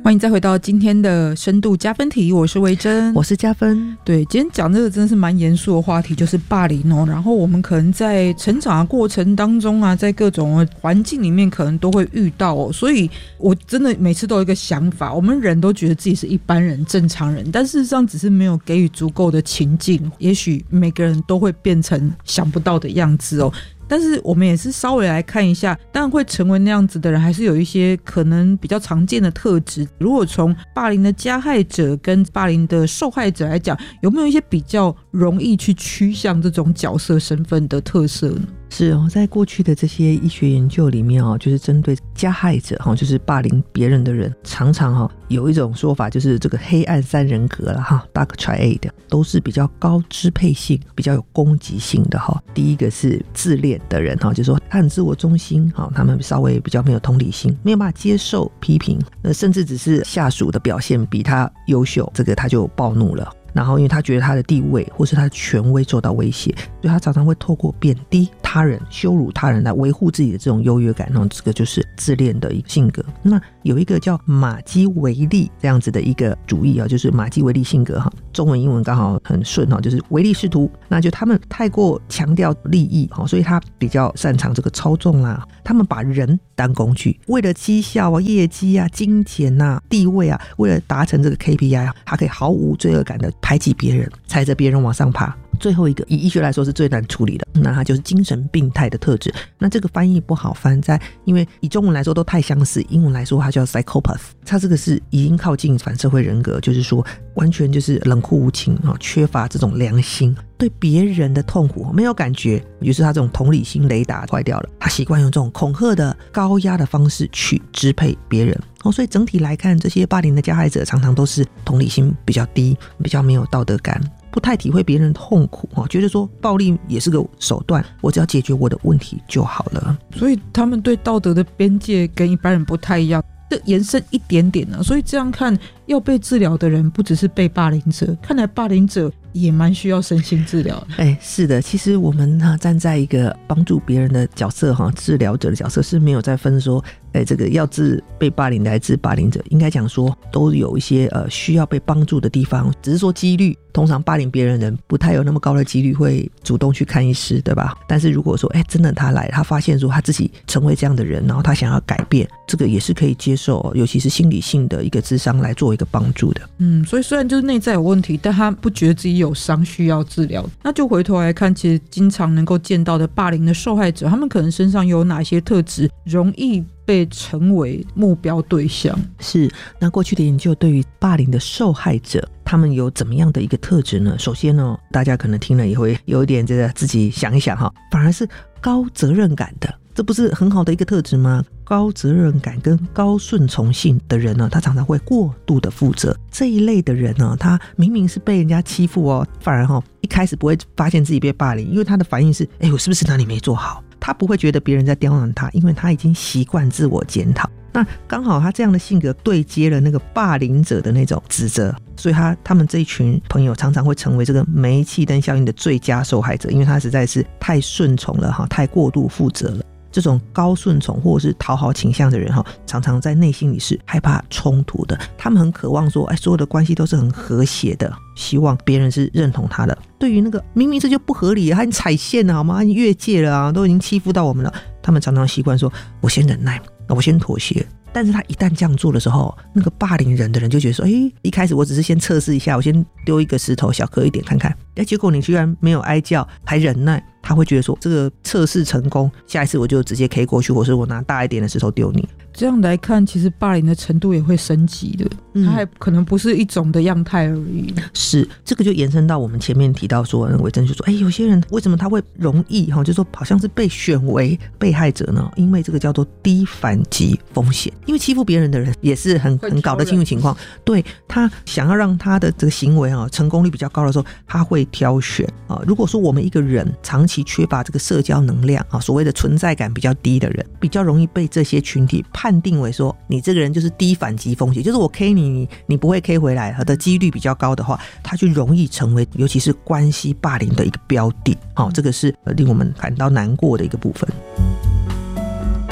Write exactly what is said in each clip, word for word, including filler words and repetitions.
欢迎再回到今天的深度加分题，我是维珍， 我是加分。 对，今天讲这个真的是蛮严肃的话题，就是霸凌哦。然后我们可能在成长的过程当中啊，在各种环境里面可能都会遇到哦。所以我真的每次都有一个想法，我们人都觉得自己是一般人、正常人，但事实上只是没有给予足够的情境，也许每个人都会变成想不到的样子哦。但是我们也是稍微来看一下，当然会成为那样子的人还是有一些可能比较常见的特质。如果从霸凌的加害者跟霸凌的受害者来讲，有没有一些比较容易去趋向这种角色身份的特色呢？ 是哦，在过去的这些医学研究里面哦，就是针对加害者哈，就是霸凌别人的人，常常哈有一种说法，就是这个黑暗三人格了哈 ，Dark Triad 都是比较高支配性、比较有攻击性的哈。第一个是自恋的人哈，就是说他很自我中心哈，他们稍微比较没有同理心，没有办法接受批评，呃，甚至只是下属的表现比他优秀，这个他就暴怒了。然后因为他觉得他的地位或是他的权威受到威胁，所以他常常会透过贬低他人、羞辱他人来维护自己的这种优越感，然后这个就是自恋的一个性格。那有一个叫马基维利这样子的一个主义啊，就是马基维利性格哈，中文英文刚好很顺哈，就是唯利是图。那就他们太过强调利益哈，所以他比较擅长这个操纵啦。他们把人当工具，为了绩效啊、业绩啊、金钱啊、地位啊，为了达成这个 K P I 啊，他可以毫无罪恶感的排挤别人，踩着别人往上爬。最后一个以医学来说是最难处理的，那它就是精神病态的特质。那这个翻译不好翻，在因为以中文来说都太相似，英文来说它叫 psychopath。它这个是已经靠近反社会人格，就是说完全就是冷酷无情，缺乏这种良心，对别人的痛苦没有感觉，于是他这种同理心雷达坏掉了，他习惯用这种恐吓的高压的方式去支配别人。所以整体来看，这些霸凌的加害者常常都是同理心比较低，比较没有道德感，不太体会别人的痛苦，觉得说暴力也是个手段，我只要解决我的问题就好了。 所以他们对道德的边界跟一般人不太一样，这延伸一点点呢。所以这样看，要被治疗的人不只是被霸凌者，看来霸凌者也蛮需要身心治疗的。 哎，是的，其实我们、啊、站在一个帮助别人的角色哈，治疗者的角色是没有在分说，哎，这个要治被霸凌的还是治霸凌者，应该讲说都有一些呃需要被帮助的地方，只是说几率，通常霸凌别人的人不太有那么高的几率会主动去看医师，对吧？但是如果说哎真的他来，他发现说他自己成为这样的人，然后他想要改变，这个也是可以接受，尤其是心理性的一个咨商来做一个帮助的。 嗯，所以虽然就是内在有问题，但他不觉得自己有伤需要治疗。那就回头来看，其实经常能够见到的霸凌的受害者，他们可能身上有哪些特质容易被成为目标对象？是， 那过去的研究对于霸凌的受害者，他们有怎么样的一个特质呢？首先呢，大家可能听了也会有一点这个自己想一想哈，反而是高责任感的，这不是很好的一个特质吗？高责任感跟高顺从性的人呢，他常常会过度的负责。这一类的人呢，他明明是被人家欺负哦，反而哈一开始不会发现自己被霸凌，因为他的反应是，哎，我是不是哪里没做好？他不会觉得别人在刁难他，因为他已经习惯自我检讨。那刚好他这样的性格对接了那个霸凌者的那种指责，所以他他们这一群朋友常常会成为这个煤气灯效应的最佳受害者，因为他实在是太顺从了哈，太过度负责了。这种高顺从或者是讨好倾向的人哈，常常在内心里是害怕冲突的，他们很渴望说，哎，所有的关系都是很和谐的，希望别人是认同他的。对于那个明明这就不合理，他踩线了好吗？你越界了啊，都已经欺负到我们了，他们常常习惯说，我先忍耐，我先妥协。但是他一旦这样做的时候，那个霸凌人的人就觉得说，哎，一开始我只是先测试一下，我先丢一个石头小颗一点看看，哎，结果你居然没有哀叫还忍耐，他会觉得说这个测试成功，下一次我就直接 K 过去，或是我拿大一点的石头丢你。 这样来看，其实霸凌的程度也会升级的，它还可能不是一种的样态而已。 是，这个就延伸到我们前面提到说，维珍就说，哎，有些人为什么他会容易就说好像是被选为被害者呢？因为这个叫做低反击风险，因为欺负别人的人也是很很搞得清楚情况，对，他想要让他的这个行为成功率比较高的时候，他会挑选。如果说我们一个人长期缺乏这个社交能量，所谓的存在感比较低的人，比较容易被这些群体判定为说你这个人就是低反击风险，就是我 K 你你你不会 K 回来的几率比较高的话，他就容易成为尤其是关系霸凌的一个标的。这个是令我们感到难过的一个部分。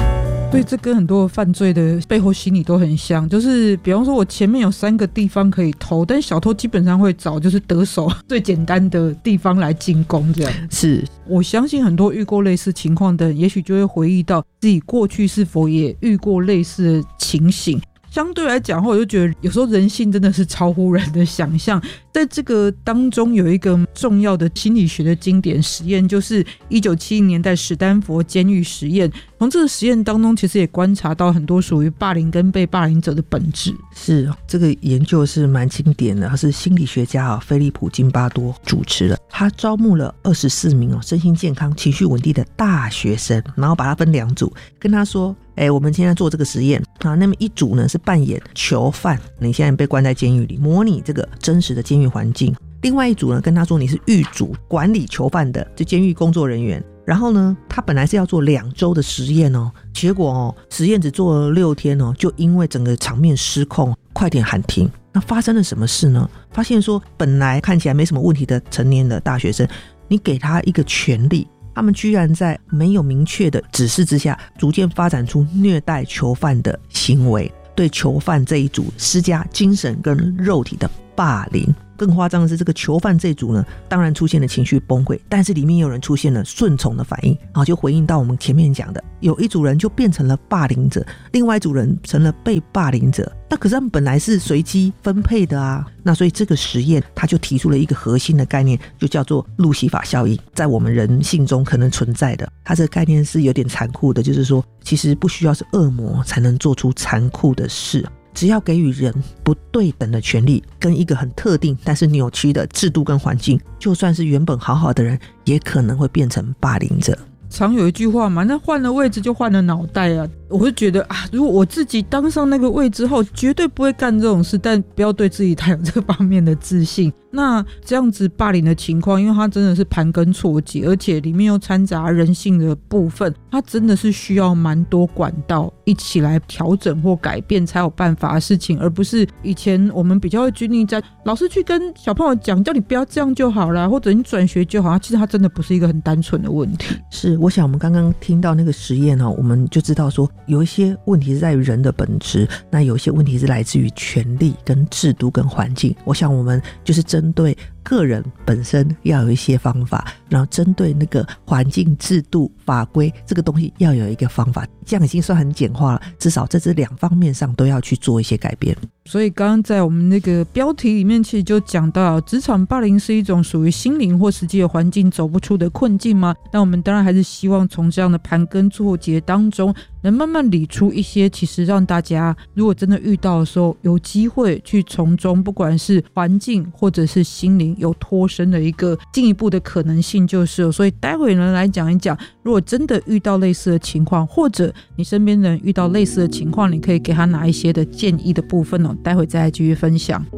对，这跟很多犯罪的背后心理都很像，就是比方说我前面有三个地方可以偷，但小偷基本上会找就是得手最简单的地方来进攻，这样。 是， 我相信很多遇过类似情况的人也许就会回忆到自己过去是否也遇过类似的情形。相对来讲，我就觉得有时候人性真的是超乎人的想象。在这个当中有一个重要的心理学的经典实验，就是一九七零年代史丹佛监狱实验。从这个实验当中其实也观察到很多属于霸凌跟被霸凌者的本质。 是，这个研究是蛮经典的，他是心理学家、哦、菲利普金巴多主持的。他招募了二十四名、哦、身心健康情绪稳定的大学生，然后把他分两组，跟他说哎，我们现在做这个实验啊，那么一组呢是扮演囚犯，你现在被关在监狱里，模拟这个真实的监狱环境。另外一组呢跟他说你是狱主，管理囚犯的就监狱工作人员。然后呢他本来是要做两周的实验哦，结果哦实验只做了六天哦，就因为整个场面失控，快点喊停。那发生了什么事呢？发现说本来看起来没什么问题的成年的大学生，你给他一个权利，他们居然在没有明确的指示之下，逐渐发展出虐待囚犯的行为，对囚犯这一组施加精神跟肉体的霸凌。更夸张的是，这个囚犯这一组呢，当然出现了情绪崩溃，但是里面有人出现了顺从的反应，然后就回应到我们前面讲的，有一组人就变成了霸凌者，另外一组人成了被霸凌者。那可是他们本来是随机分配的啊，那所以这个实验他就提出了一个核心的概念，就叫做路西法效应，在我们人性中可能存在的。它这个概念是有点残酷的，就是说其实不需要是恶魔才能做出残酷的事，只要给予人不对等的权利跟一个很特定但是扭曲的制度跟环境，就算是原本好好的人也可能会变成霸凌者。 常有一句话嘛，那换了位置就换了脑袋啊。我会觉得啊，如果我自己当上那个位之后，绝对不会干这种事，但不要对自己太有这方面的自信。那这样子霸凌的情况，因为它真的是盘根错节，而且里面又掺杂人性的部分，它真的是需要蛮多管道一起来调整或改变才有办法的事情，而不是以前我们比较会拘泥在老师去跟小朋友讲，叫你不要这样就好了，或者你转学就好。其实它真的不是一个很单纯的问题。 是，我想我们刚刚听到那个实验、哦、我们就知道说有一些问题是在于人的本质，那有一些问题是来自于权力跟制度跟环境。我想我们就是针对个人本身要有一些方法，然后针对那个环境制度法规这个东西要有一个方法，这样已经算很简化了，至少在这两方面上都要去做一些改变。 所以刚刚在我们那个标题里面其实就讲到，职场霸凌是一种属于心灵或实际的环境走不出的困境吗？那我们当然还是希望从这样的盘根错节当中能慢慢理出一些其实让大家如果真的遇到的时候有机会去从中不管是环境或者是心灵有脱身的一个进一步的可能性就是了。所以待会呢来讲一讲，如果真的遇到类似的情况，或者你身边的人遇到类似的情况，你可以给他哪一些的建议的部分哦，待会再来继续分享。